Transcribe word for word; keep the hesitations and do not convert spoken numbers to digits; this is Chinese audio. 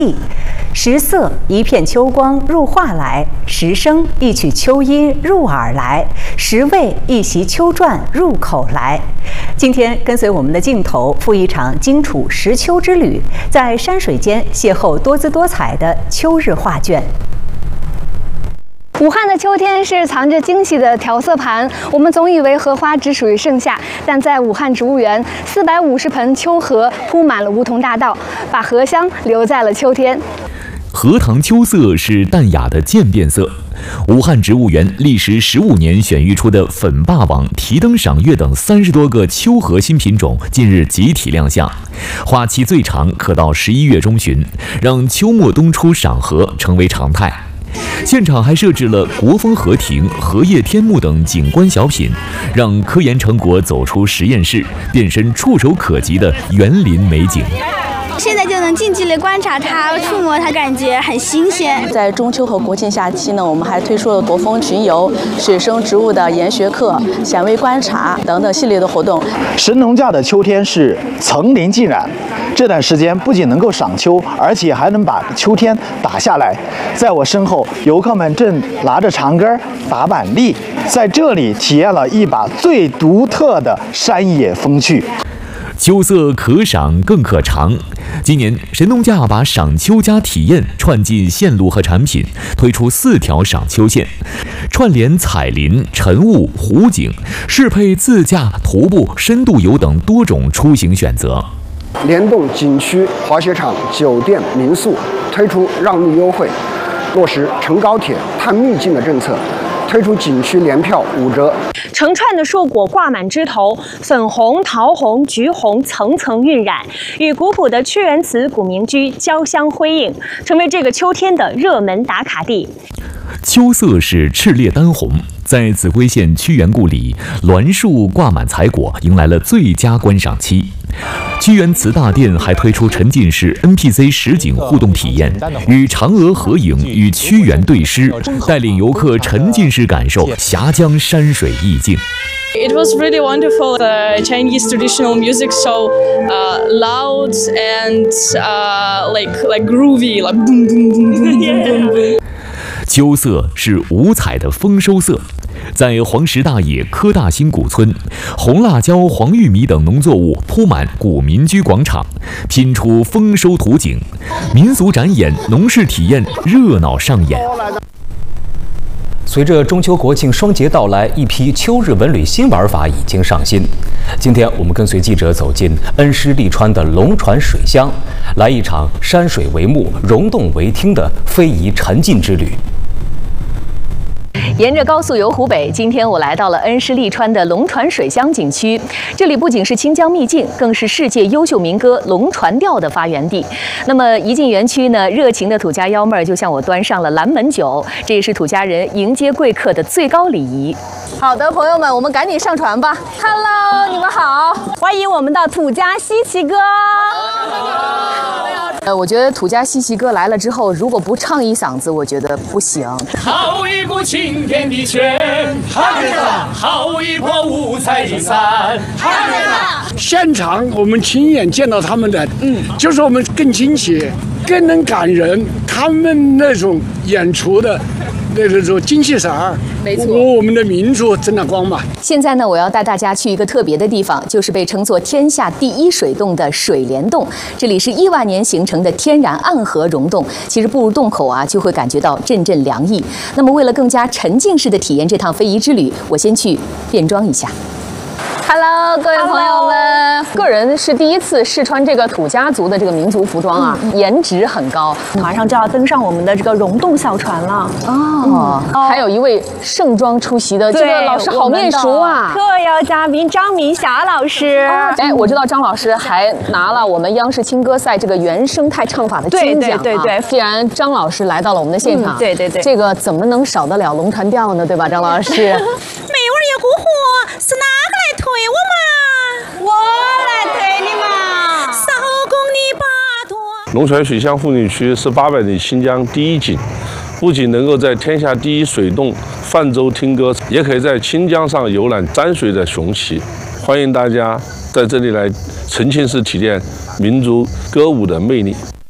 十色一片秋光入画来，十声一曲秋音入耳来，十味一席秋馔入口来。今天跟随我们的镜头，赴一场荆楚石秋之旅，在山水间邂逅多姿多彩的秋日画卷。 武汉的秋天是藏着惊喜的调色盘。我们总以为荷花只属于盛夏，但在武汉植物园，四百五十盆秋荷铺满了梧桐大道，把荷香留在了秋天。 荷塘秋色是淡雅的渐变色。武汉植物园历时十五年选育出的粉霸王、提灯赏月等三十多个秋荷新品种，近日集体亮相。花期最长可到十一月中旬，让秋末冬初赏荷成为常态。 现场还设置了国风荷亭、荷叶天幕等景观小品，让科研成果走出实验室，变身触手可及的园林美景。 现在就能近距离观察它、触摸它，感觉很新鲜。 在中秋和国庆假期呢，我们还推出了国风巡游、水生植物的研学课、显微观察等等系列的活动。 神农架的秋天是层林尽染，这段时间不仅能够赏秋，而且还能把秋天打下来。在我身后，游客们正拿着长杆打板栗，在这里体验了一把最独特的山野风趣。 秋色可赏更可尝。今年神农架把赏秋加体验串进线路和产品，推出四条赏秋线，串联彩林、晨雾、湖景，适配自驾、徒步、深度游等多种出行选择。 联动景区、滑雪场、酒店、民宿，推出让利优惠，落实乘高铁探秘境的政策。 推出景区联票五折， 成串的硕果挂满枝头，粉红、桃红、橘红层层晕染，与古朴的屈原祠古民居交相辉映，成为这个秋天的热门打卡地。 秋色是赤烈丹红，在秭归县屈原故里，栾树挂满彩果，迎来了最佳观赏期。 屈原祠大殿还推出沉浸式 N P C 实景互动体验，与嫦娥合影，与屈原对诗，带领游客沉浸式感受峡江山水意境。 It was really wonderful. The Chinese traditional music so uh, loud and uh, like like groovy, like boom boom boom boom boom boom. 秋色是五彩的丰收色。 在黄石大冶科大新古村，红辣椒、黄玉米等农作物铺满古民居广场，拼出丰收图景。民俗展演、农事体验热闹上演。 随着中秋国庆双节到来，一批秋日文旅新玩法已经上新。今天我们跟随记者走进恩施利川的龙船水乡，来一场山水为幕、溶洞为厅的非遗沉浸之旅。 沿着高速游湖北，今天我来到了恩施利川的龙船水乡景区。这里不仅是清江秘境，更是世界优秀民歌龙船调的发源地。那么一进园区呢，热情的土家幺妹儿就向我端上了蓝门酒，这也是土家人迎接贵客的最高礼仪。好的，朋友们，我们赶紧上船吧。Hello， 你们好，欢迎我们的土家稀奇哥。呃，我觉得土家稀奇哥来了之后，如果不唱一嗓子，我觉得不行。 好一股晴天的泉，好一波五彩的伞。 现场我们亲眼见到他们的，嗯，就是我们更亲切、更能感人。他们那种演出的。 那个种精气神儿， 没错， 我我们的民族增了光嘛。 现在呢，我要带大家去一个特别的地方，就是被称作天下第一水洞的水帘洞。这里是亿万年形成的天然暗河溶洞，其实步入洞口啊，就会感觉到阵阵凉意。那么，为了更加沉浸式的体验这趟非遗之旅，我先去变装一下。 Hello， 各位朋友们，个人是第一次试穿这个土家族的这个民族服装啊，嗯、颜值很高。 马上就要登上我们的这个溶洞小船了哦、嗯，还有一位盛装出席的这个老师好面熟啊， 特邀嘉宾张明霞老师。 哦、哎，我知道张老师还拿了我们央视青歌赛这个原生态唱法的金奖、啊、 对对对对。 既然张老师来到了我们的现场， 嗯、对对对， 这个怎么能少得了龙船调呢？对吧，张老师？没有人有火火，是哪个来推我嘛？我来推你嘛！少公你把舵。 龙船水乡妇女区是八百里新疆第一景，不仅能够在天下第一水洞泛舟听歌，也可以在清江上游览沾水的雄奇。欢迎大家在这里来沉浸式体验民族歌舞的魅力。